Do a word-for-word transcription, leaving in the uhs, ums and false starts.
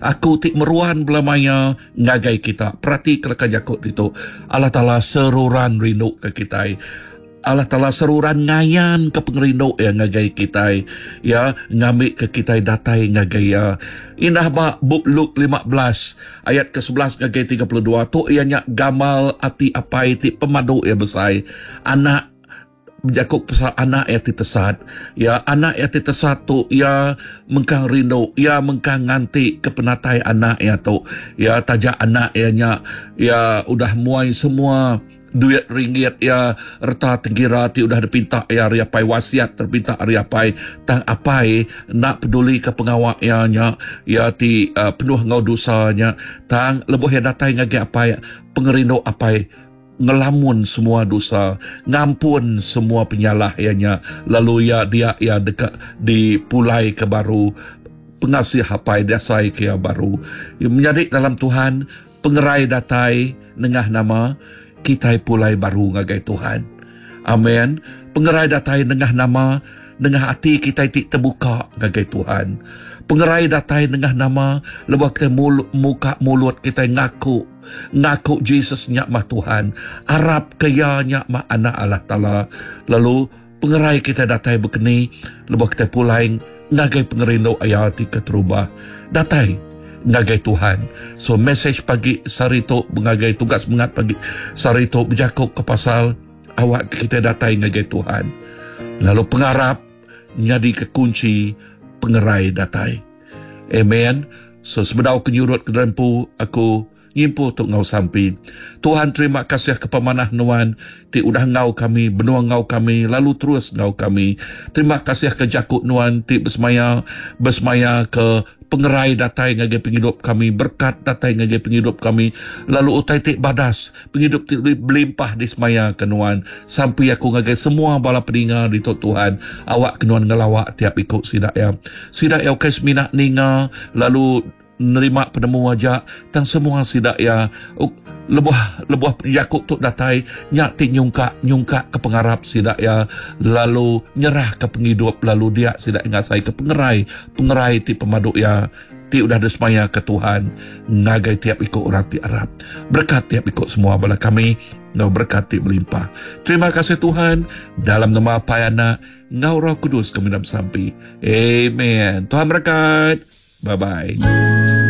Aku tik meruan belamaya ngagai kita. Perhati kelaka jakut itu. Allah Ta'ala seruran rindu ke kita. Allah Ta'ala seruran ngayan ke pengerindu yang ngagai kita. Ya, ngambil ke kita datai ngagai ya. Indah ba buk Luk lima belas ayat ke sebelas ngagai tiga puluh dua. Tu ianya gamal ati apai ti pemadu ya besai. Anak Jakub pasal anak yang titesat. Ya, anak yang titesat tu ya mengkang rindu, ya mengkang nganti ke penatai anak ya tu. Ya tajak anak ya nya ya udah muai semua duit ringgit ya reta tenggira ti udah dipinta ya riapai wasiat terpinta riapai tang apai nak peduli ke pengawak ya nya ya ti uh, penuh ngau dosanya tang lebuh ya datai ngage apai pengerindu apai ngelamun semua dosa, ngampun semua penyalahannya, lalu ya dia ya dekat dipulai ke baru, pengasih hapai dasai ke baru. Menjadi dalam Tuhan, pengerai datai nengah nama, kita pulai baru ngagai Tuhan. Amin. Pengerai datai nengah nama, nengah hati kita tik terbuka ngagai Tuhan. Pengerai datai nengah nama, lepas kita mul, muka mulut kita ngaku, ngaku Jesus nyak mah Tuhan, Arab kaya nyak mah anak Allah Ta'ala. Lalu pengerai kita datai berkeni, lepas kita pulai ngagai pengerindu ayati keterubah. Datai ngagai Tuhan. So message pagi sarito mengagai tugas mengat pagi sarito berjakuk ke pasal awak kita datai ngagai Tuhan. Lalu pengarap nyadi kekunci pengerai datai. Amen. So sebedau kenyurut ke dalampu aku ngimpu untuk ngau sampai. Tuhan terima kasih kepamanah nuan ti udah ngau kami, benua ngau kami, lalu terus ngau kami. Terima kasih ke jakut nuan ti bersemaya, bersemaya ke pengerai datai ngagai penghidup kami, berkat datai ngagai penghidup kami, lalu utai tik badas, penghidup tik belimpah di semaya ke nuan, sampai aku ngagai semua bala peninga di tok Tuhan, awak ke nuan ngelawak tiap ikut sidak ya. Sidak ya kes minak ninga, lalu nerima penemu wajah, tang semua sidak ya, lebuh lebuh Yakub tu datai nyak ti nyungka nyungka ke pengarap sidak ya, lalu nyerah ke penghidup, lalu dia sidak ngasai ke pengerai pengerai ti pemaduk ya ti udah desmaya ke Tuhan ngagai tiap ikut orang ti Arab, berkat tiap ikut semua bala kami ngau berkat ti melimpah. Terima kasih Tuhan, dalam nama Payana ngau Roh Kudus kami dalam sampai. Amen. Tuhan berkat. Bye bye.